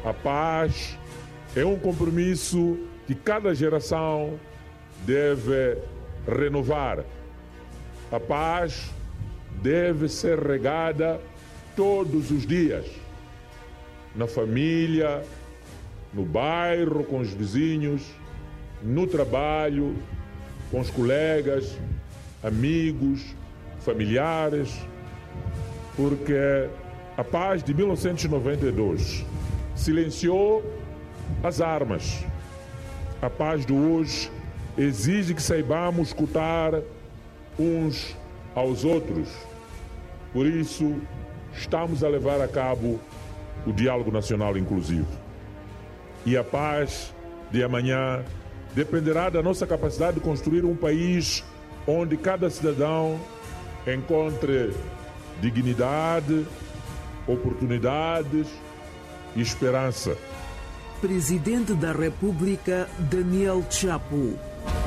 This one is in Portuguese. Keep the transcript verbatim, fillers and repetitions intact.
A paz é um compromisso que cada geração deve renovar. A paz deve ser regada todos os dias, na família, no bairro, com os vizinhos, no trabalho, com os colegas, amigos, familiares, porque a paz de mil novecentos e noventa e dois silenciou as armas. A paz de hoje exige que saibamos escutar uns aos outros. Por isso, estamos a levar a cabo o Diálogo Nacional Inclusivo. E a paz de amanhã dependerá da nossa capacidade de construir um país onde cada cidadão encontre dignidade, oportunidades e esperança. Presidente da República, Daniel Chapo.